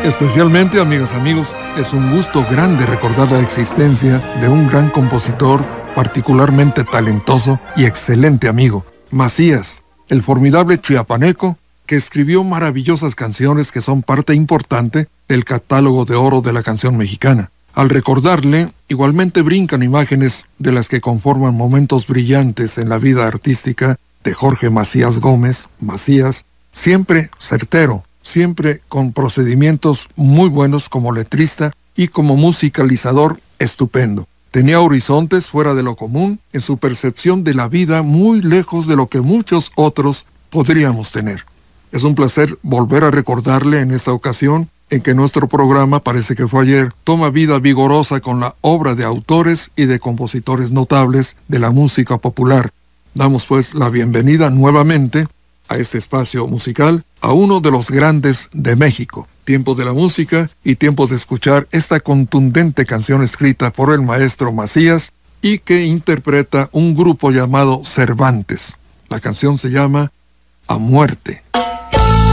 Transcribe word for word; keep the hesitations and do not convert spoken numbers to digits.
Especialmente, amigas, amigos, es un gusto grande recordar la existencia de un gran compositor, particularmente talentoso y excelente amigo, Macías, el formidable chiapaneco que escribió maravillosas canciones que son parte importante del catálogo de oro de la canción mexicana. Al recordarle, igualmente brincan imágenes de las que conforman momentos brillantes en la vida artística de Jorge Macías Gómez, Macías, siempre certero, siempre con procedimientos muy buenos como letrista y como musicalizador estupendo. Tenía horizontes fuera de lo común en su percepción de la vida, muy lejos de lo que muchos otros podríamos tener. Es un placer volver a recordarle en esta ocasión en que nuestro programa, parece que fue ayer, toma vida vigorosa con la obra de autores y de compositores notables de la música popular. Damos pues la bienvenida nuevamente a este espacio musical a uno de los grandes de México. Tiempo de la música y tiempos de escuchar esta contundente canción escrita por el maestro Macías y que interpreta un grupo llamado Cervantes. La canción se llama A Muerte.